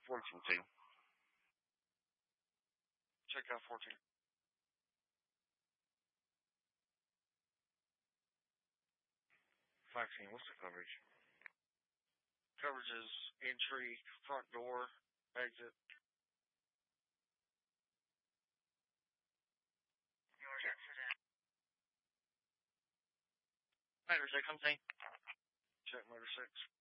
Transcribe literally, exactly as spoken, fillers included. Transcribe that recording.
fourteen team. Check out fourteen. fifteen, what's the coverage? Coverage is entry, front door, exit. Motor six, I'm saying. Check motor six.